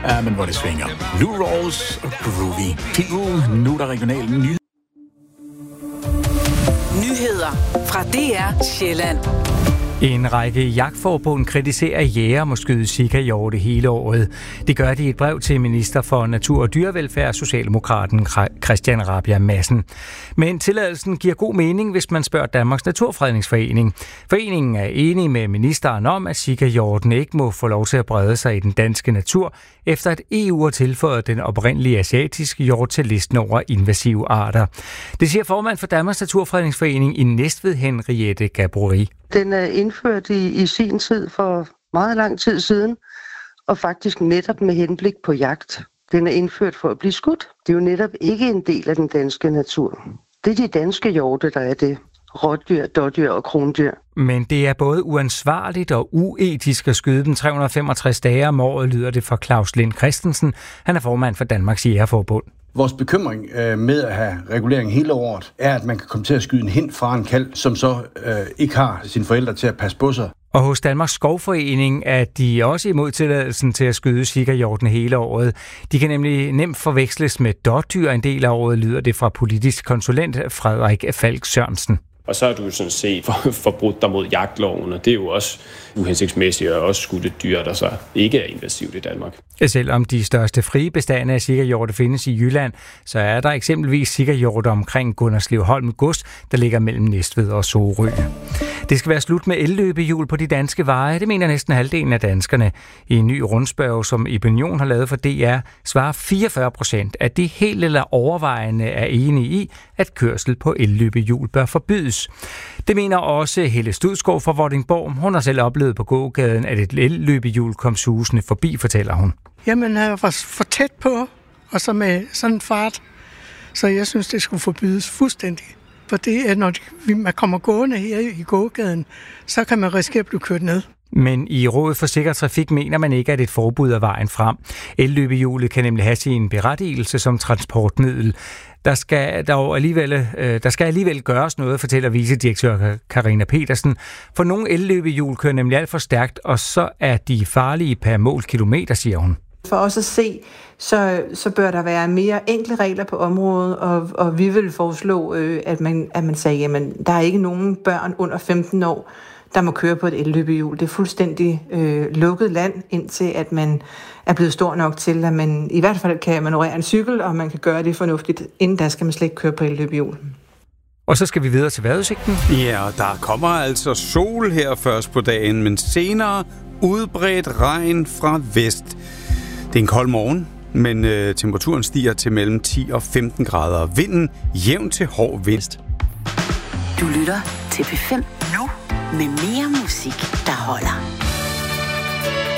Ja, men hvor det svinger. Lou Rawls og Groovy. Titlen, nu er der regional nyhed. Nyheder fra DR Sjælland. En række jagtforbund kritiserer jæger må skyde sikahjorte hele året. Det gør de i et brev til minister for Natur og Dyrevelfærd, Socialdemokraten Christian Rabjerg Madsen. Men tilladelsen giver god mening, hvis man spørger Danmarks Naturfredningsforening. Foreningen er enig med ministeren om, at sikahjorten ikke må få lov til at brede sig i den danske natur, efter at EU har tilføjet den oprindelige asiatiske hjort til listen over invasive arter. Det siger formand for Danmarks Naturfredningsforening i Næstved, Henriette Gabory. Den er indført i sin tid for meget lang tid siden, og faktisk netop med henblik på jagt. Den er indført for at blive skudt. Det er jo netop ikke en del af den danske natur. Det er de danske hjorte, der er det. Rådyr, dådyr og krondyr. Men det er både uansvarligt og uetisk at skyde dem 365 dage om året, lyder det fra Claus Lind Christensen. Han er formand for Danmarks Jægerforbund. Vores bekymring med at have regulering hele året, er, at man kan komme til at skyde en hind fra en kalv, som så ikke har sine forældre til at passe på sig. Og hos Danmarks Skovforening er de også imod tilladelsen til at skyde sikahjorten hele året. De kan nemlig nemt forveksles med dådyr en del af året, lyder det fra politisk konsulent Frederik Falk Sørensen. Og så er du sådan set forbrudt dig mod jagtloven, og det er jo også uhensigtsmæssigt og også skudt et dyr, der så ikke er invasivt i Danmark. Selvom de største frie bestande af sikahjorte findes i Jylland, så er der eksempelvis sikahjorte omkring Gunderslevholm Gods, der ligger mellem Næstved og Sorø. Det skal være slut med elløbehjul på de danske veje, det mener næsten halvdelen af danskerne. I en ny rundspørge, som Opinion har lavet for DR, svarer 44%, at de helt eller overvejende er enige i, at kørsel på elløbehjul bør forbydes. Det mener også Helle Studskov fra Vordingborg. Hun har selv oplevet på gågaden, at et elløbehjul kom susende forbi, fortæller hun. Jamen, jeg var for tæt på, og så med sådan en fart, så jeg synes, det skulle forbydes fuldstændig. For det er, når man kommer gående her i gågaden, så kan man risikere at blive kørt ned. Men i Rådet for Sikker Trafik mener man ikke, at et forbud er vejen frem. Elløbehjulet kan nemlig have sin berettigelse som transportmiddel. Der skal alligevel gøres noget, fortæller vicedirektør Karina Petersen. For nogle elløbehjul kører nemlig alt for stærkt, og så er de farlige per målt kilometer, siger hun. For os at se, så bør der være mere enkle regler på området, og vi vil foreslå, at man sagde, jamen der er ikke nogen børn under 15 år, der må køre på et elløbehjul. Det er fuldstændig lukket land, indtil at man er blevet stor nok til, at man i hvert fald kan manøvrere en cykel, og man kan gøre det fornuftigt. Inden da skal man slet ikke køre på elløbehjul. Og så skal vi videre til vejrudsigten. Ja, og der kommer altså sol her først på dagen, men senere udbredt regn fra vest. Det er en kold morgen, men temperaturen stiger til mellem 10 og 15 grader. Vinden jævn til hård vest. Du lytter til P5 nu med mere musik, der holder.